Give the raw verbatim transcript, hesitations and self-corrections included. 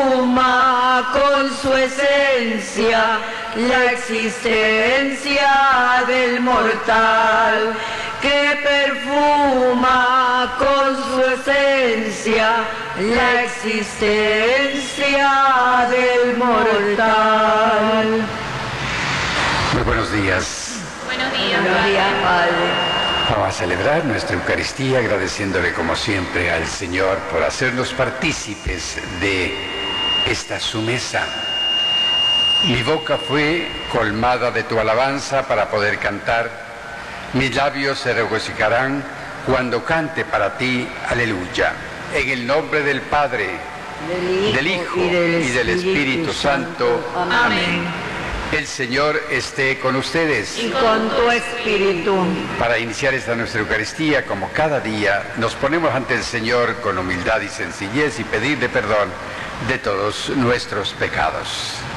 perfuma con su esencia la existencia del mortal, que perfuma con su esencia la existencia del mortal. Muy buenos días. Buenos días, Buenos días, Padre. Vamos a celebrar nuestra Eucaristía agradeciéndole como siempre al Señor por hacernos partícipes de esta su mesa. Mi boca fue colmada de tu alabanza para poder cantar. Mis labios se regocijarán cuando cante para ti, aleluya. En el nombre del Padre, Del Hijo, del Hijo y del y del Espíritu Santo. Amén. El Señor esté con ustedes. Y con tu espíritu. Para iniciar esta nuestra Eucaristía, como cada día, nos ponemos ante el Señor con humildad y sencillez y pedirle perdón de todos nuestros pecados.